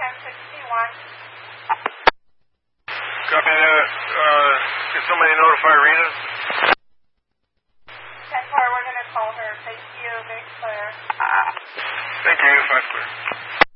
Copy that. Can somebody notify Rita? 10-4, we're going to call her. Thank you. Very clear. Thank you. 5 clear.